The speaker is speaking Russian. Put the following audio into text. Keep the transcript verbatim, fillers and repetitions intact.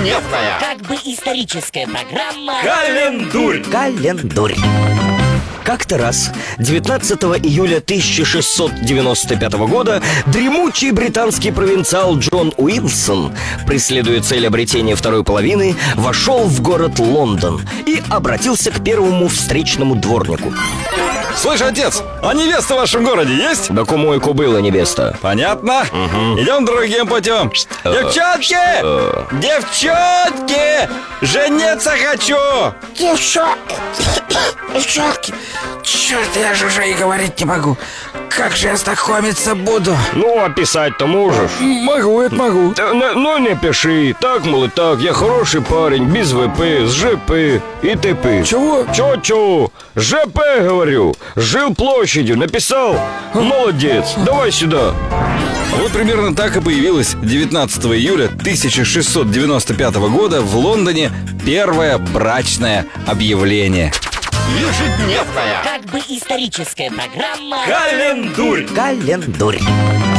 Ежедневная, как бы историческая программа Календурь. Календурь. Как-то раз, девятнадцатого июля тысяча шестьсот девяносто пятого года, дремучий британский провинциал Джон Уилсон, преследуя цель обретения второй половины, вошел в город Лондон и обратился к первому встречному дворнику. Слышь, отец, а невеста в вашем городе есть? Да кому и кобыла невеста. Понятно. Угу. Идем другим путем. Что? Девчонки! Что? Девчонки! Жениться хочу! Девчонки, девчонки, черт, я же уже и говорить не могу. Как же я знакомиться буду? Ну, а писать-то можешь? Могу, это могу. Да, ну, ну не пиши. Так, мол, и так, я хороший парень, без ВП, с ЖП и ТП. Чего? Чё-чё? ЖП, говорю. Жил площадью, написал. Молодец, давай сюда. Вот примерно так и появилась девятнадцатого июля тысяча шестьсот девяносто пятого года в Лондоне первое брачное объявление. Ежедневная, как бы историческая программа Календурь. Календурь.